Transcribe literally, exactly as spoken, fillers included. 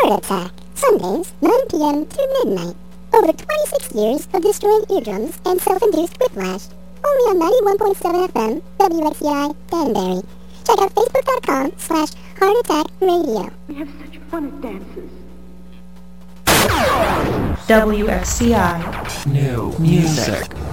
Heart Attack, Sundays, nine p.m. to midnight. Over twenty-six years of destroying eardrums and self-induced whiplash. Only on ninety-one point seven F M, W X C I, Danbury. Check out facebook.com slash Heart Attack Radio. We have such fun at dances. W X C I. New music.